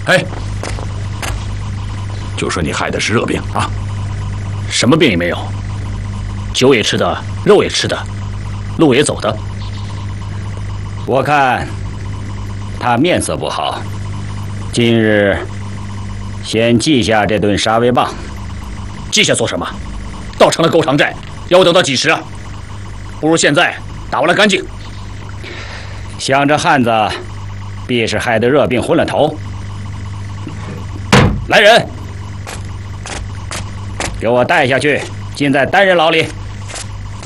哎，就说你害的是热病啊，什么病也没有，酒也吃的，肉也吃的，路也走的。 我看他面色不好，今日先记下这顿杀威棒。 记下做什么？倒成了沟塘债，要我等到几时啊？不如现在打完了干净。 想这汉子必是害得热病昏了头。来人，给我带下去，禁在单人牢里。